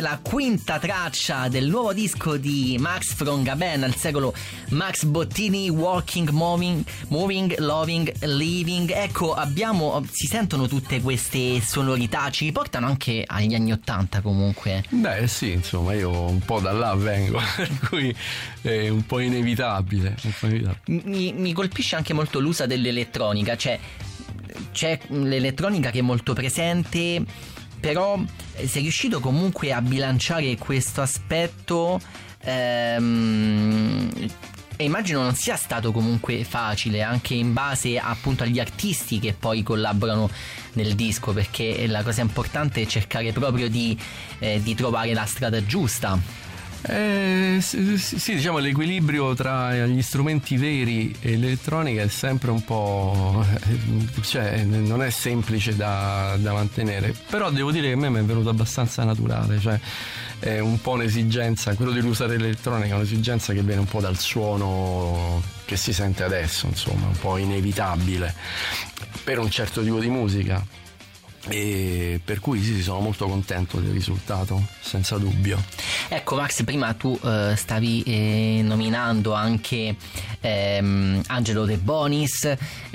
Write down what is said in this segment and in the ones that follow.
La quinta traccia del nuovo disco di Max from Gaben, al secolo Max Bottini, Walking, Moving, Loving, Living. Ecco, si sentono tutte queste sonorità, ci riportano anche agli anni '80 comunque. Beh sì, insomma, io un po' da là vengo, per cui è un po' inevitabile. Mi colpisce anche molto l'uso dell'elettronica, c'è l'elettronica che è molto presente, però sei riuscito comunque a bilanciare questo aspetto e immagino non sia stato comunque facile, anche in base appunto agli artisti che poi collaborano nel disco, perché la cosa importante è cercare proprio di trovare la strada giusta. Sì, diciamo l'equilibrio tra gli strumenti veri e l'elettronica è sempre un po', cioè non è semplice da mantenere, però devo dire che a me mi è venuto abbastanza naturale, cioè è un po' un'esigenza, quello di usare l'elettronica è un'esigenza che viene un po' dal suono che si sente adesso, insomma, un po' inevitabile per un certo tipo di musica. E per cui sì, sono molto contento del risultato, senza dubbio. Ecco Max, prima tu stavi nominando anche Angelo De Bonis,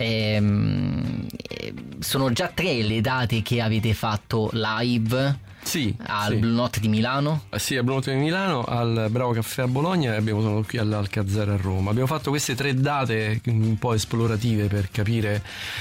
sono già 3 le date che avete fatto live. Sì, al Blue Note di Milano? Sì, al Blue Note di Milano, al Bravo Caffè a Bologna e abbiamo sono qui all'Alcazar a Roma. Abbiamo fatto queste 3 date un po' esplorative per capire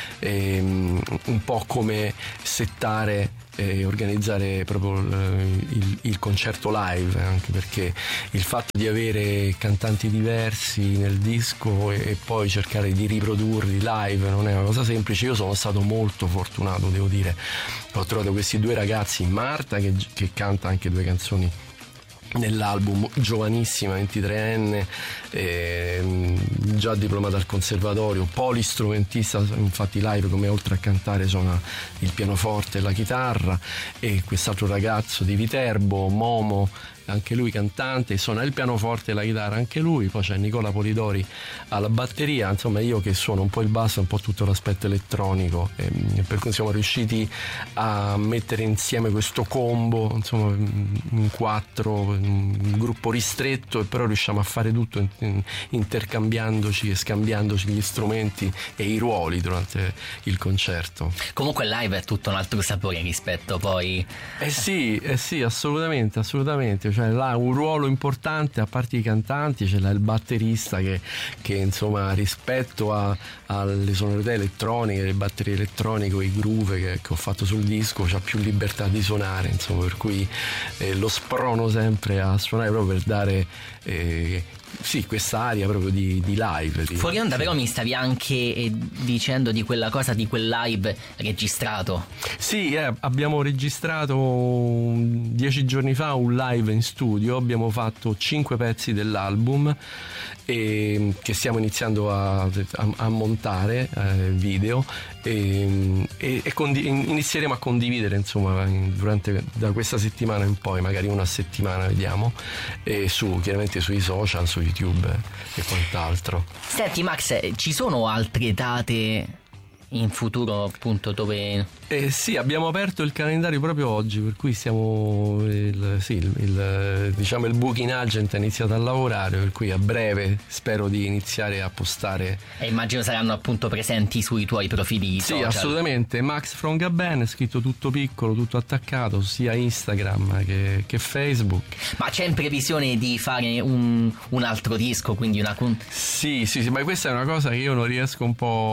un po' come settare e organizzare proprio il concerto live, anche perché il fatto di avere cantanti diversi nel disco e poi cercare di riprodurli live non è una cosa semplice. Io sono stato molto fortunato, devo dire, ho trovato questi 2 ragazzi, Marta che canta anche 2 canzoni nell'album, giovanissima, 23enne, già diplomata al conservatorio, polistrumentista, infatti live come oltre a cantare suona il pianoforte e la chitarra, e quest'altro ragazzo di Viterbo, Momo, anche lui cantante, suona il pianoforte e la chitarra anche lui, poi c'è Nicola Polidori alla batteria, insomma io che suono un po' il basso e un po' tutto l'aspetto elettronico, per cui siamo riusciti a mettere insieme questo combo, insomma in 4, un gruppo ristretto, e però riusciamo a fare tutto intercambiandoci e scambiandoci gli strumenti e i ruoli durante il concerto. Comunque il live è tutto un altro sapore rispetto poi sì, assolutamente, cioè là un ruolo importante, a parte i cantanti c'è là il batterista che insomma rispetto alle sonorità elettroniche, le batterie elettroniche, i groove che ho fatto sul disco, c'ha più libertà di suonare, insomma, per cui lo sprono sempre a suonare proprio per dare sì, questa aria proprio di live. Fuori onda però mi stavi anche dicendo di quella cosa, di quel live registrato. Sì, abbiamo registrato 10 giorni fa un live in studio, abbiamo fatto 5 pezzi dell'album che stiamo iniziando a montare video e inizieremo a condividere, insomma, da questa settimana in poi, magari una settimana, vediamo, chiaramente sui social, su YouTube e quant'altro. Senti Max, ci sono altre date in futuro appunto dove... Sì, abbiamo aperto il calendario proprio oggi, per cui siamo diciamo il booking agent ha iniziato a lavorare, per cui a breve spero di iniziare a postare. E immagino saranno appunto presenti sui tuoi profili social. Sì, assolutamente. Max from Gaben, scritto tutto piccolo, tutto attaccato, sia Instagram che Facebook. Ma c'è in previsione di fare un altro disco, quindi una... Sì, ma questa è una cosa che io non riesco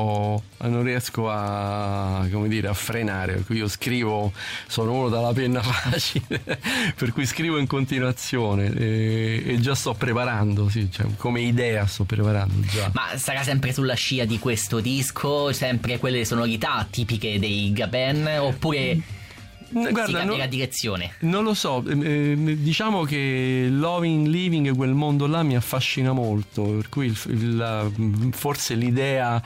a, come dire, a frenare, per cui io scrivo, sono uno dalla penna facile, per cui scrivo in continuazione e già sto preparando, sì, cioè, come idea sto preparando già. Ma sarà sempre sulla scia di questo disco, sempre quelle sonorità tipiche dei Gaben, oppure... Guarda, si cambia la direzione? Non lo so, diciamo che Loving, Living, quel mondo là mi affascina molto, per cui forse l'idea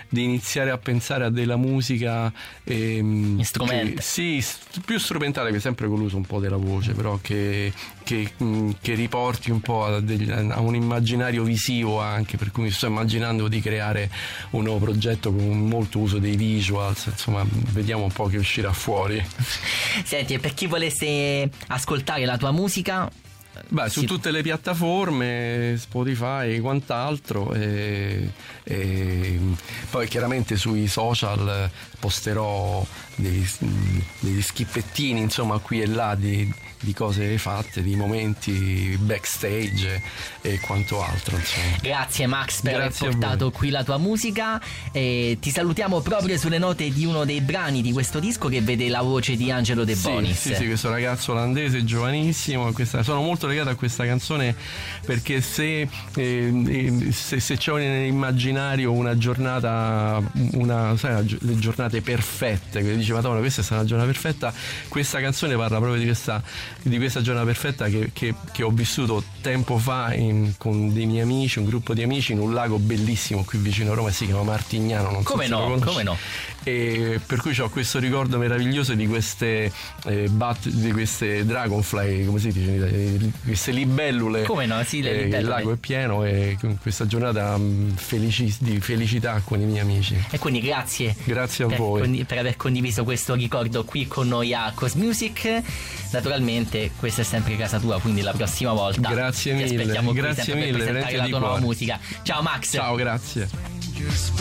di iniziare a pensare a della musica strumentale. Sì, più strumentale, che sempre con l'uso un po' della voce, però che riporti un po' a un immaginario visivo anche, per cui mi sto immaginando di creare un nuovo progetto con molto uso dei visuals, insomma vediamo un po' che uscirà fuori. Senti, e per chi volesse ascoltare la tua musica? Beh, su tutte le piattaforme, Spotify e quant'altro, e poi chiaramente sui social posterò degli schippettini, insomma, qui e là di cose fatte, di momenti backstage e quanto altro, insomma. Grazie Max per aver portato qui la tua musica, e ti salutiamo proprio sulle note di uno dei brani di questo disco che vede la voce di Angelo De Bonis. Sì, questo ragazzo olandese giovanissimo. Sono molto legato a questa canzone perché se c'è nell'immaginario una giornata, le giornate perfette, che dice Madonna, questa è stata una giornata perfetta, questa canzone parla proprio di questa giornata perfetta che ho vissuto tempo fa con dei miei amici, un gruppo di amici, in un lago bellissimo qui vicino a Roma, si chiama Martignano, non so se lo conosci. Come no? E per cui ho questo ricordo meraviglioso di queste di queste dragonfly, come si dice in Italia, queste libellule. Come no? Sì, le libellule. Il lago è pieno, e questa giornata di felicità con i miei amici. E quindi grazie a voi per aver condiviso questo ricordo qui con noi a Cause Music. Naturalmente questa è sempre casa tua, quindi la prossima volta grazie mille, ti aspettiamo qui grazie sempre mille, per presentare la tua nuova musica. Ciao Max. Ciao, grazie.